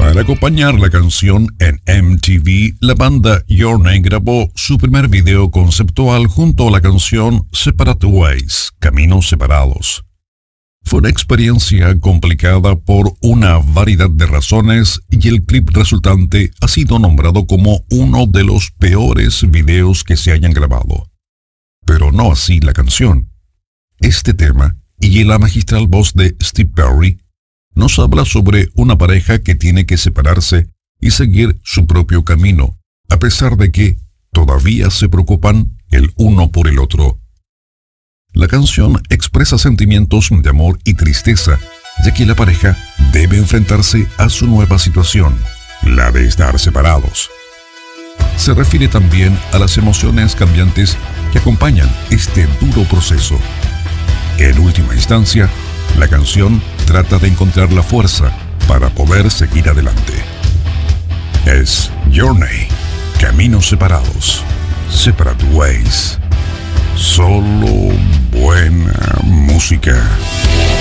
Para acompañar la canción en MTV, la banda Journey grabó su primer video conceptual junto a la canción Separate Ways, Caminos Separados. Fue una experiencia complicada por una variedad de razones y el clip resultante ha sido nombrado como uno de los peores videos que se hayan grabado. Pero no así la canción. Este tema, y la magistral voz de Steve Perry, nos habla sobre una pareja que tiene que separarse y seguir su propio camino, a pesar de que todavía se preocupan el uno por el otro. La canción expresa sentimientos de amor y tristeza, ya que la pareja debe enfrentarse a su nueva situación, la de estar separados. Se refiere también a las emociones cambiantes que acompañan este duro proceso. En última instancia, la canción trata de encontrar la fuerza para poder seguir adelante. Es Journey, Caminos Separados, Separate Ways. Solo buena música.